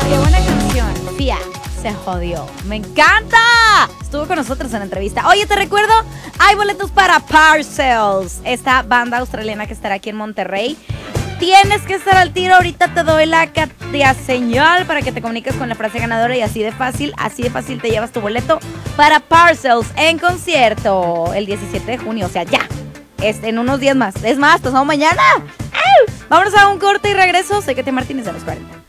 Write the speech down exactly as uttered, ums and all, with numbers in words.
Qué buena canción. Fia, se jodió. ¡Me encanta! Estuvo con nosotros en la entrevista. Oye, te recuerdo, hay boletos para Parcels, esta banda australiana que estará aquí en Monterrey. Tienes que estar al tiro. Ahorita te doy la catea señal para que te comuniques con la frase ganadora y así de fácil, así de fácil te llevas tu boleto para Parcels en concierto el diecisiete de junio. O sea, ya. Es en unos días más. Es más, pasado mañana. ¡Au! Vámonos a un corte y regreso. Soy Katia Martínez de los cuarenta.